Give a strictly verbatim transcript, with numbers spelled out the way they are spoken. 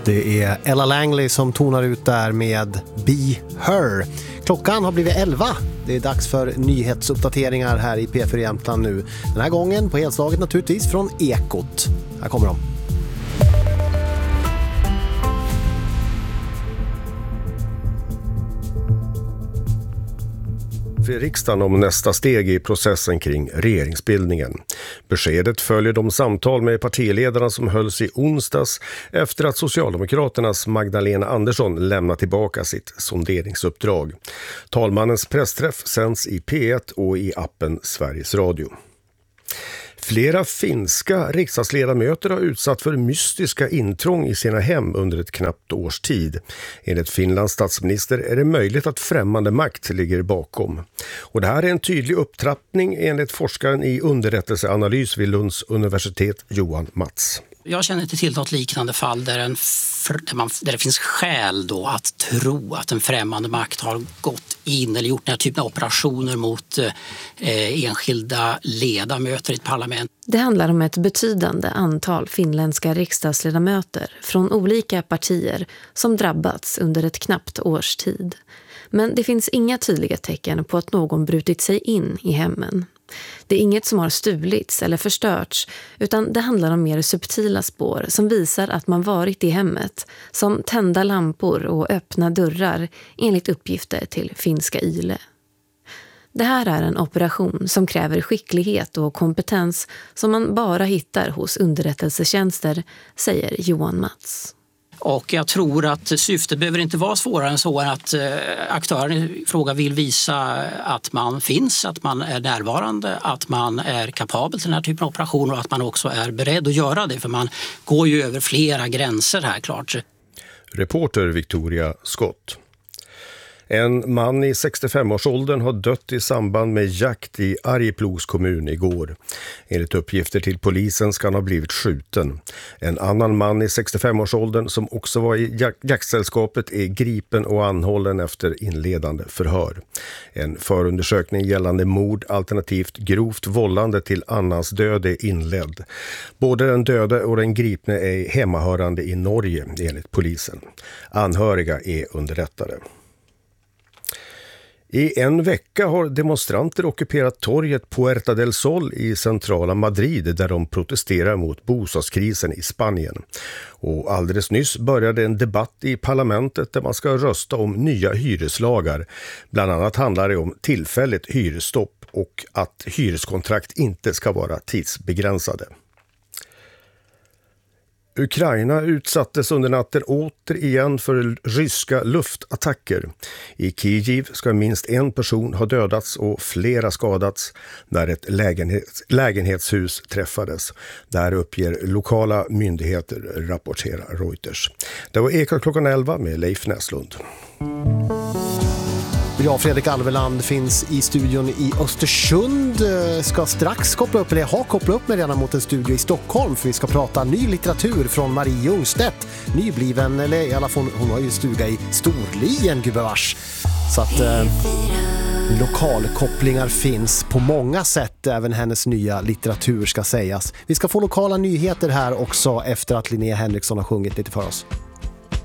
Det är Ella Langley som tonar ut där med Be Her. Klockan har blivit elva. Det är dags för nyhetsuppdateringar här i P fyra Jämtland nu. Den här gången på helslaget naturligtvis från Ekot. Här kommer de. För riksdagen om nästa steg i processen kring regeringsbildningen. Beskedet följer de samtal med partiledarna som hölls i onsdags efter att Socialdemokraternas Magdalena Andersson lämnat tillbaka sitt sonderingsuppdrag. Talmannens pressträff sänds i P ett och i appen Sveriges Radio. Flera finska riksdagsledamöter har utsatt för mystiska intrång i sina hem under ett knappt års tid. Enligt Finlands statsminister är det möjligt att främmande makt ligger bakom. Och det här är en tydlig upptrappning enligt forskaren i underrättelseanalys vid Lunds universitet Johan Mats. Jag känner inte till något liknande fall där, en, där, man, där det finns skäl då att tro att en främmande makt har gått in eller gjort den här typen av operationer mot eh, enskilda ledamöter i ett parlament. Det handlar om ett betydande antal finländska riksdagsledamöter från olika partier som drabbats under ett knappt års tid. Men det finns inga tydliga tecken på att någon brutit sig in i hemmen. Det är inget som har stulits eller förstörts, utan det handlar om mer subtila spår som visar att man varit i hemmet, som tända lampor och öppna dörrar enligt uppgifter till finska Yle. Det här är en operation som kräver skicklighet och kompetens som man bara hittar hos underrättelsetjänster, säger Johan Mats. Och jag tror att syftet behöver inte vara svårare än så än att eh, aktören i fråga vill visa att man finns, att man är närvarande, att man är kapabel till den här typen av operationer och att man också är beredd att göra det. För man går ju över flera gränser här, klart. Reporter Victoria Scott. En man i sextiofem-årsåldern har dött i samband med jakt i Arjeplogs kommun igår. Enligt uppgifter till polisen ska han ha blivit skjuten. En annan man i sextiofem-årsåldern som också var i jak- jaktsällskapet är gripen och anhållen efter inledande förhör. En förundersökning gällande mord alternativt grovt vållande till annans död är inledd. Både den döde och den gripne är hemmahörande i Norge enligt polisen. Anhöriga är underrättade. I en vecka har demonstranter ockuperat torget Puerta del Sol i centrala Madrid där de protesterar mot bostadskrisen i Spanien. Och alldeles nyss började en debatt i parlamentet där man ska rösta om nya hyreslagar. Bland annat handlar det om tillfälligt hyresstopp och att hyreskontrakt inte ska vara tidsbegränsade. Ukraina utsattes under natten återigen för ryska luftattacker. I Kiev ska minst en person ha dödats och flera skadats när ett lägenhets- lägenhetshus träffades. Där uppger lokala myndigheter, rapporterar Reuters. Det var Ekot klockan elva med Leif Näslund. Jag, Fredrik Alveland, finns i studion i Östersund. Ska strax koppla upp, eller har kopplat upp med redan mot en studio i Stockholm, för vi ska prata ny litteratur från Marie Ljungstedt. Nybliven, eller i alla fall, hon har ju stuga i Storlien, gubevars. Så att eh, lokalkopplingar finns på många sätt, även hennes nya litteratur ska sägas. Vi ska få lokala nyheter här också efter att Linnea Henriksson har sjungit lite för oss.